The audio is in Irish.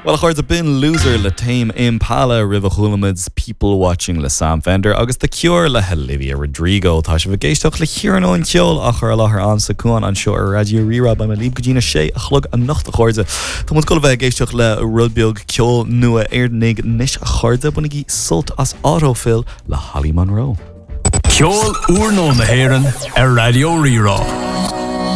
Well, chuir a bin loser le Tame Impala River Hulamids people watching le Sam Fender agus the cure le Olivia Rodrigo tá se bhgéisteach le chiaran an ceol a chur láthar an sa cuan an seo ar radio Rira ba me líb go dtína sé a chlog a nacht a chuirde. Tá mu go bheith géisteach le rudbeag ceol nua airnig níos a chuirde buna í sult as autofill le Holly Monroe. Ceol úr nó na hÉireann ar radio Rira.